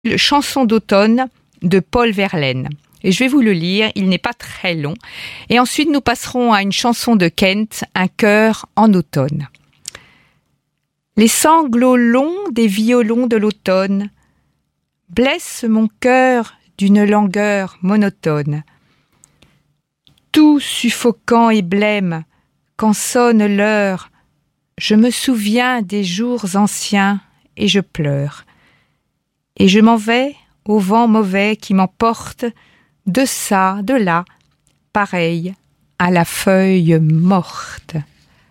Chanson d'automne de Paul Verlaine. Et je vais vous le lire, il n'est pas très long. Et ensuite, nous passerons à une chanson de Kent, Un cœur en automne. Les sanglots longs des violons de l'automne blessent mon cœur d'une langueur monotone. Tout suffocant et blême, quand sonne l'heure, je me souviens des jours anciens et je pleure. Et je m'en vais au vent mauvais qui m'emporte de ça, de là, pareil à la feuille morte.